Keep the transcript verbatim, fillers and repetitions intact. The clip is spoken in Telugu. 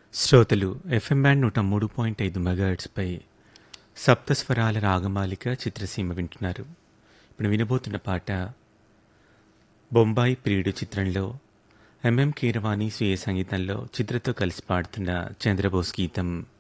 శ్రోతలు ఎఫ్ఎం బ్యాండ్ నూట మూడు పాయింట్ ఐదు మెగాహెర్ట్స్పై సప్తస్వరాల రాగమాలిక చిత్రసీమ వింటున్నారు. ఇప్పుడు వినబోతున్న పాట బొంబాయి ప్రియుడు చిత్రంలో ఎంఎం కీరవాణి స్వీయ సంగీతంలో చిత్రతో కలిసి పాడుతున్న చంద్రబోస్ గీతం.